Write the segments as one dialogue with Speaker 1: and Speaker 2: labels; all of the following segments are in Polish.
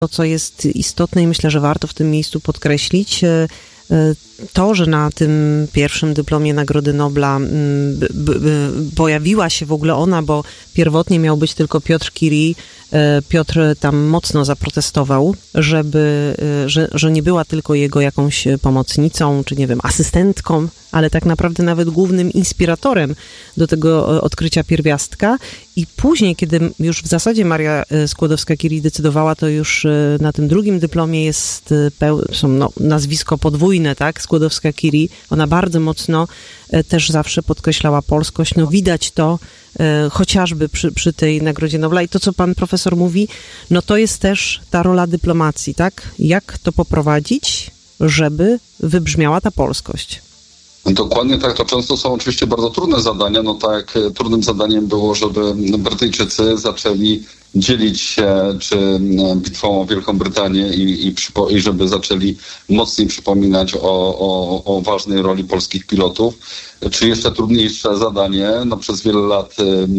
Speaker 1: To, co jest istotne i myślę, że warto w tym miejscu podkreślić, to, że na tym pierwszym dyplomie Nagrody Nobla pojawiła się w ogóle ona, bo pierwotnie miał być tylko Piotr Curie. Piotr tam mocno zaprotestował, że nie była tylko jego jakąś pomocnicą, czy nie wiem, asystentką, ale tak naprawdę nawet głównym inspiratorem do tego odkrycia pierwiastka. I później, kiedy już w zasadzie Maria Skłodowska-Curie decydowała, to już na tym drugim dyplomie jest nazwisko podwójne, tak? Skłodowska-Curie. Ona bardzo mocno też zawsze podkreślała polskość. No widać to chociażby przy tej Nagrodzie Nobla. I to, co pan profesor mówi, no to jest też ta rola dyplomacji, tak? Jak to poprowadzić, żeby wybrzmiała ta polskość?
Speaker 2: Dokładnie tak, to często są oczywiście bardzo trudne zadania, no tak, trudnym zadaniem było, żeby Brytyjczycy zaczęli dzielić się czy bitwą o Wielką Brytanię i żeby zaczęli mocniej przypominać o ważnej roli polskich pilotów. Czy jeszcze trudniejsze zadanie, no przez wiele lat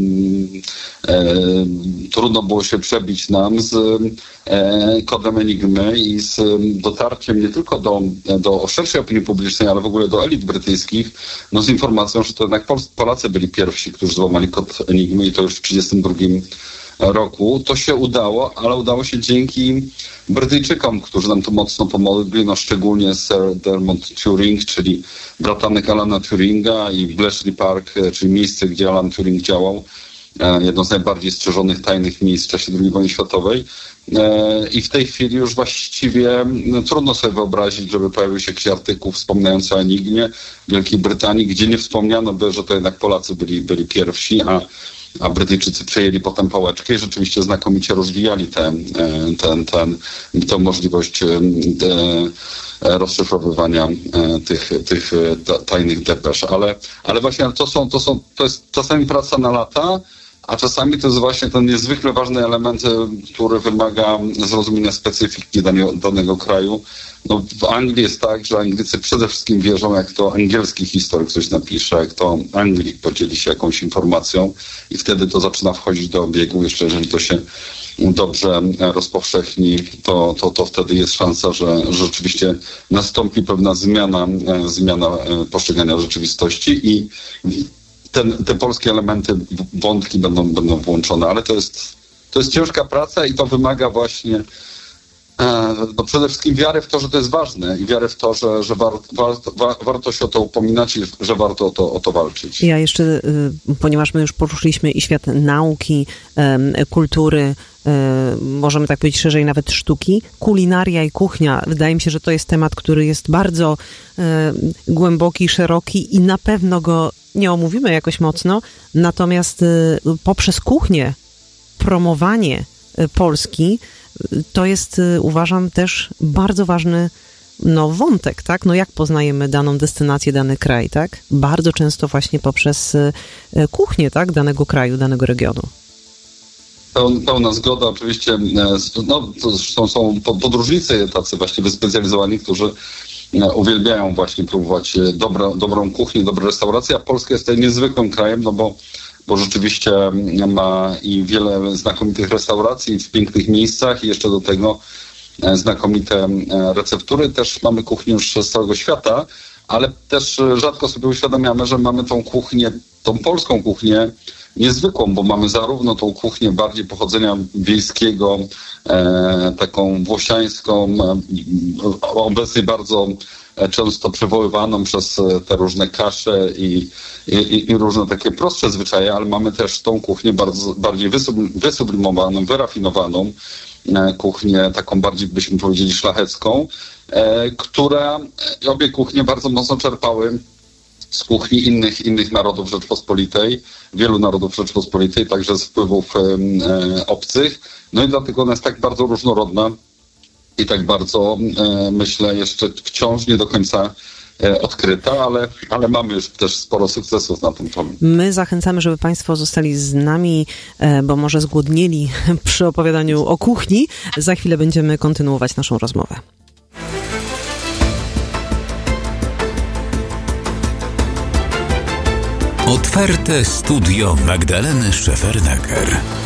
Speaker 2: trudno było się przebić nam z kodem Enigmy i z dotarciem nie tylko do szerszej opinii publicznej, ale w ogóle do elit brytyjskich, no z informacją, że to jednak Polacy byli pierwsi, którzy złamali kod Enigmy i to już w 1932 roku. To się udało, ale udało się dzięki Brytyjczykom, którzy nam tu mocno pomogli, no szczególnie Sir Dermot Turing, czyli bratanek Alana Turinga, i Bletchley Park, czyli miejsce, gdzie Alan Turing działał, jedno z najbardziej strzeżonych tajnych miejsc w czasie II wojny światowej. I w tej chwili już właściwie trudno sobie wyobrazić, żeby pojawił się jakiś artykuł wspominający o Enigmie w Wielkiej Brytanii, gdzie nie wspomniano by, że to jednak Polacy byli pierwsi, a Brytyjczycy przejęli potem pałeczkę i rzeczywiście znakomicie rozwijali tę możliwość rozszyfrowywania tych tajnych depesz. Ale właśnie to jest czasami praca na lata, a czasami to jest właśnie ten niezwykle ważny element, który wymaga zrozumienia specyfiki danego kraju. No, w Anglii jest tak, że Anglicy przede wszystkim wierzą, jak to angielski historyk coś napisze, jak to Anglik podzieli się jakąś informacją i wtedy to zaczyna wchodzić do obiegu. Jeszcze jeżeli to się dobrze rozpowszechni, to wtedy jest szansa, że rzeczywiście nastąpi pewna zmiana postrzegania rzeczywistości i te polskie elementy, wątki będą włączone, ale to jest ciężka praca i to wymaga właśnie przede wszystkim wiary w to, że to jest ważne i wiary w to, że warto się o to upominać i że warto o to walczyć.
Speaker 1: Ja jeszcze, ponieważ my już poruszyliśmy i świat nauki, kultury, możemy tak powiedzieć szerzej nawet sztuki, kulinaria i kuchnia. Wydaje mi się, że to jest temat, który jest bardzo głęboki, szeroki i na pewno go nie omówimy jakoś mocno, natomiast poprzez kuchnię, promowanie Polski, to jest, uważam, też bardzo ważny wątek, tak? No jak poznajemy daną destynację, dany kraj, tak? Bardzo często właśnie poprzez kuchnię, tak? Danego kraju, danego regionu.
Speaker 2: Pełna zgoda, oczywiście. Zresztą są podróżnicy tacy właśnie wyspecjalizowani, którzy uwielbiają właśnie próbować dobrą kuchnię, dobre restauracje, a Polska jest tutaj niezwykłym krajem, no bo rzeczywiście ma i wiele znakomitych restauracji w pięknych miejscach i jeszcze do tego znakomite receptury. Też mamy kuchnię już z całego świata, ale też rzadko sobie uświadamiamy, że mamy tą kuchnię, tą polską kuchnię niezwykłą, bo mamy zarówno tą kuchnię bardziej pochodzenia wiejskiego, taką włosiańską, obecnie bardzo często przywoływaną przez te różne kasze i różne takie prostsze zwyczaje, ale mamy też tą kuchnię bardziej wysublimowaną, wyrafinowaną, kuchnię taką bardziej, byśmy powiedzieli, szlachecką, która obie kuchnie bardzo mocno czerpały z kuchni innych narodów Rzeczpospolitej, wielu narodów Rzeczpospolitej, także z wpływów obcych. No i dlatego ona jest tak bardzo różnorodna i tak bardzo, myślę, jeszcze wciąż nie do końca odkryta, ale mamy już też sporo sukcesów na tym polu.
Speaker 1: My zachęcamy, żeby Państwo zostali z nami, bo może zgłodnieli przy opowiadaniu o kuchni. Za chwilę będziemy kontynuować naszą rozmowę.
Speaker 3: Otwarte studio Magdaleny Szefernaker.